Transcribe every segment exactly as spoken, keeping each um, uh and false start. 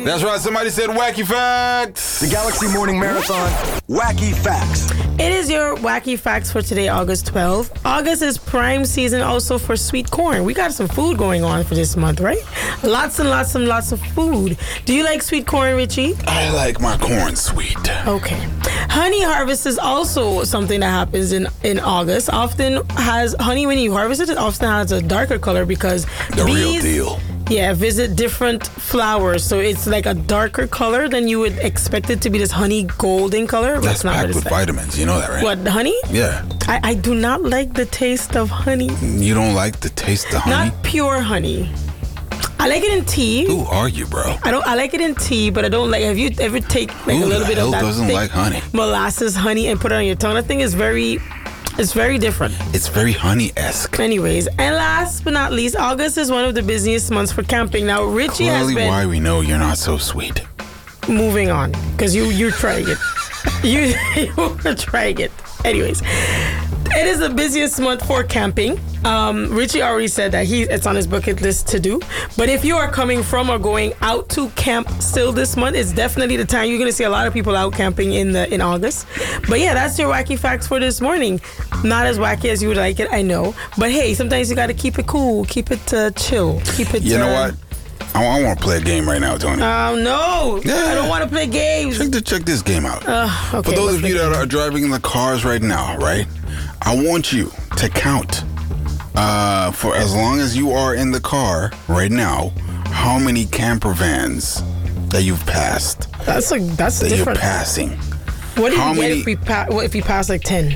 That's right. Somebody said wacky facts. The Galaxy Morning Marathon, wacky facts. It is your wacky facts for today, August twelfth. August is prime season also for sweet corn. We got some food going on for this month, right? Lots and lots and lots of food. Do you like sweet corn, Richie? I like my corn sweet. Okay. Honey harvest is also something that happens in, in August. Often has honey when you harvest it, it often has a darker color because The bees, real deal. Yeah, visit different flowers. So it's like a darker color than you would expect it to be, this honey golden color. But That's it's not packed what with it's like. vitamins. You know that, right? What, the honey? Yeah. I, I do not like the taste of honey. You don't like the taste of honey? Not pure honey. I like it in tea. Who are you, bro? I don't. I like it in tea, but I don't like. Have you ever take like Who a little the bit hell of that doesn't thick like honey? molasses honey and put it on your tongue? I think it's very, it's very different. It's very honey-esque. Anyways, and last but not least, August is one of the busiest months for camping. Now, Richie has Clearly been why we know you're not so sweet. moving on because you you're trying it. you you're trying it. Anyways, it is the busiest month for camping. Um, Richie already said that he it's on his bucket list to do. But if you are coming from or going out to camp still this month, it's definitely the time. You're gonna see a lot of people out camping in the in August. But yeah, that's your wacky facts for this morning. Not as wacky as you would like it, I know. But hey, sometimes you gotta keep it cool, keep it uh, chill, keep it. You know uh, what? I, I want to play a game right now, Tony. Oh no! Yeah. I don't want to play games. Check, the, check this game out. Uh, okay, For those let's of you play that are driving in the cars right now, right? I want you to count uh, for as long as you are in the car right now, how many camper vans that you've passed, That's a that's that different. you're passing. What do you How get many- if we pa- what if you pass like ten?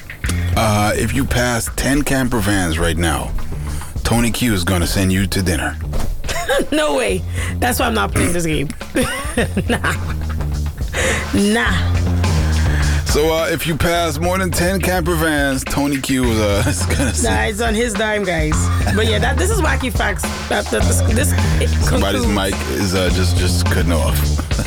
Uh, if you pass ten camper vans right now, Tony Q is going to send you to dinner. No way. That's why I'm not playing this game. nah. Nah. So uh, if you pass more than ten camper vans, Tony Q uh, is going to send Nah, it's on his dime, guys. But yeah, that this is wacky facts. That, that this, this it Somebody's concludes- mic is uh, just just cutting off.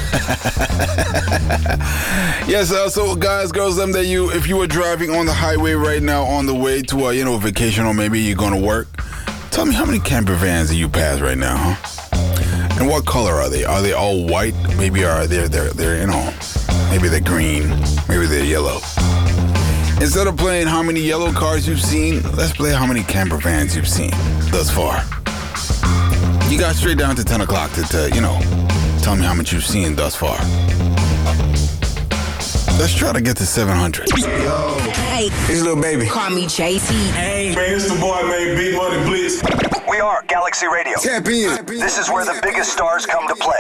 Yes, uh, so guys, girls, them that you, if you are driving on the highway right now on the way to a you know vacation or maybe you're going to work, tell me how many camper vans do you pass right now, huh? And what color are they? Are they all white? Maybe are they they're they're you know maybe they're green, maybe they're yellow. Instead of playing how many yellow cars you've seen, let's play how many camper vans you've seen thus far. You got straight down to ten o'clock to, to, you know, tell me how much you've seen thus far. Let's try to get to seven hundred. Yo, Hey, it's little baby. call me J T. Hey, man, it's the boy, man, Big Money Blitz. We are Galaxy Radio. Tap in. This is where the biggest stars come to play.